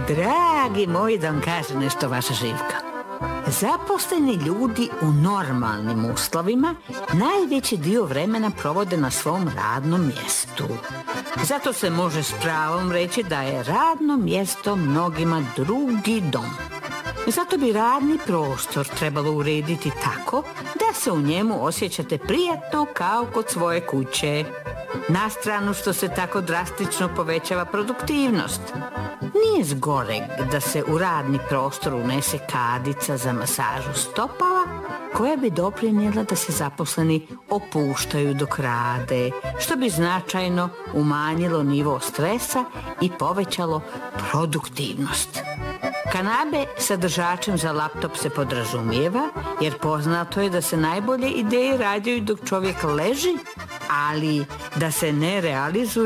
Dragi moji, da vam kažem nešto, vaša Živka. Zaposleni ljudi u normalnim uslovima najveći dio vremena provode na svom radnom mjestu. Zato se može s pravom reći da je radno mjesto mnogima drugi dom. Zato bi radni prostor trebalo urediti tako da se u njemu osjećate prijatno kao kod svoje kuće. Na stranu što se tako drastično povećava produktivnost. Nije zgoreg da se u radni prostor unese kadica za masažu stopala koja bi doprinijela da se zaposleni opuštaju dok rade, što bi značajno umanjilo nivo stresa i povećalo produktivnost. Kanabe sa držačem za laptop se podrazumijeva, jer poznato je da se najbolje ideje rađaju dok čovjek leži, ali da se ne realizuju